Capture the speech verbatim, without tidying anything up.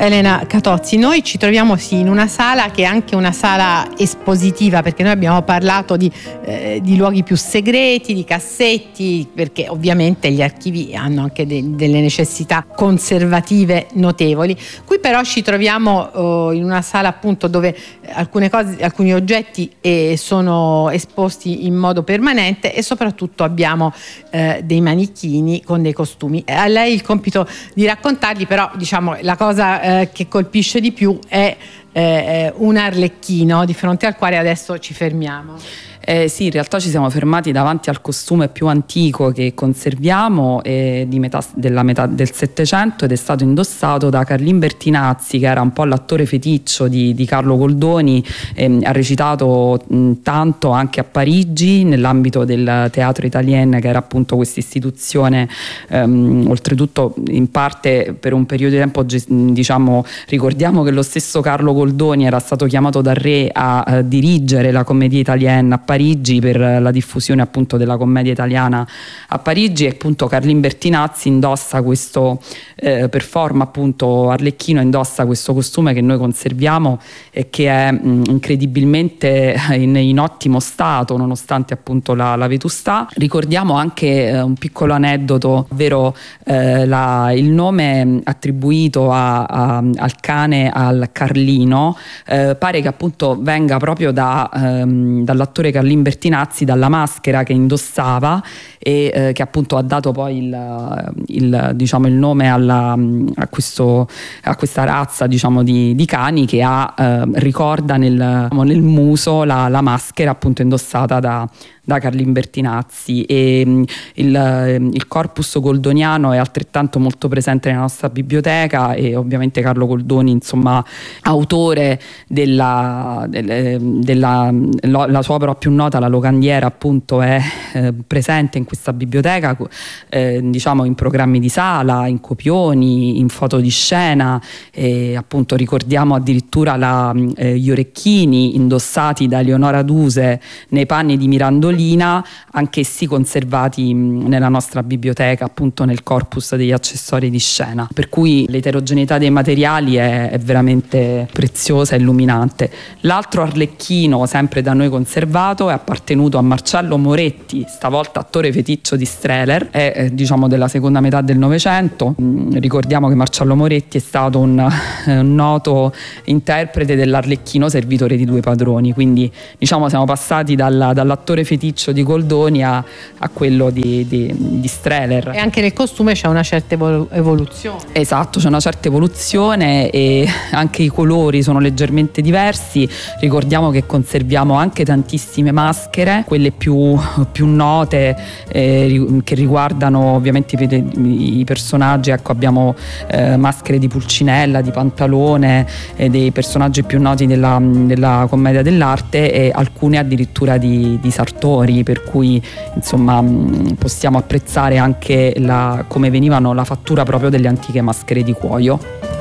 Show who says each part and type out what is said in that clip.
Speaker 1: Elena Catozzi. Noi ci troviamo sì in una sala che è anche una sala espositiva, perché noi abbiamo parlato di, eh, di luoghi più segreti, di cassetti, perché ovviamente gli archivi hanno anche de- delle necessità conservative notevoli. Qui però ci troviamo eh, in una sala appunto dove alcune cose, alcuni oggetti eh, sono esposti in modo permanente, e soprattutto abbiamo eh, dei manichini con dei costumi. A lei il compito di raccontarli, però diciamo la cosa eh, che colpisce di più è eh, un arlecchino di fronte al quale adesso ci fermiamo.
Speaker 2: Eh, sì, in realtà ci siamo fermati davanti al costume più antico che conserviamo, eh, di metà, della metà del Settecento, ed è stato indossato da Carlin Bertinazzi, che era un po' l'attore feticcio di, di Carlo Goldoni. Eh, ha recitato mh, tanto anche a Parigi nell'ambito del Teatro Italien, che era appunto questa istituzione, ehm, oltretutto in parte per un periodo di tempo, diciamo, ricordiamo che lo stesso Carlo Goldoni era stato chiamato dal re a, a dirigere la Commedia Italienne a Parigi per la diffusione appunto della commedia italiana a Parigi, e appunto Carlin Bertinazzi indossa questo eh, performa appunto arlecchino, indossa questo costume che noi conserviamo e che è mh, incredibilmente in, in ottimo stato nonostante appunto la, la vetustà. Ricordiamo anche eh, un piccolo aneddoto, ovvero eh, la, il nome attribuito a, a, al cane, al Carlino, eh, pare che appunto venga proprio da, ehm, dall'attore Carlin Bertinazzi, dalla maschera che indossava, e eh, che appunto ha dato poi il, il, diciamo, il nome alla, a, questo, a questa razza, diciamo, di, di cani, che ha, eh, ricorda nel, nel muso la, la maschera appunto indossata da da Carlin Bertinazzi. E il, il corpus goldoniano è altrettanto molto presente nella nostra biblioteca, e ovviamente Carlo Goldoni, insomma, autore della, della, della la sua opera più nota, La Locandiera, appunto è eh, presente in questa biblioteca, eh, diciamo in programmi di sala, in copioni, in foto di scena, e appunto ricordiamo addirittura la, eh, gli orecchini indossati da Eleonora Duse nei panni di Mirandolina, anch'essi conservati nella nostra biblioteca, appunto nel corpus degli accessori di scena, per cui l'eterogeneità dei materiali è, è veramente preziosa e illuminante. L'altro arlecchino sempre da noi conservato è appartenuto a Marcello Moretti, stavolta attore feticcio di Strehler, è eh, diciamo della seconda metà del Novecento. Mm, ricordiamo che Marcello Moretti è stato un, eh, un noto interprete dell'arlecchino servitore di due padroni, quindi diciamo siamo passati dalla, dall'attore feticcio di Goldoni a, a quello di, di, di Strehler.
Speaker 1: E anche nel costume c'è una certa evoluzione.
Speaker 2: Esatto, c'è una certa evoluzione, e anche i colori sono leggermente diversi. Ricordiamo che conserviamo anche tantissime maschere, quelle più, più note, eh, che riguardano ovviamente i, i personaggi. Ecco, abbiamo eh, maschere di Pulcinella, di Pantalone, eh, dei personaggi più noti della, della commedia dell'arte, e alcune addirittura di, di Sartori, per cui insomma possiamo apprezzare anche la, come venivano la fattura proprio delle antiche maschere di cuoio.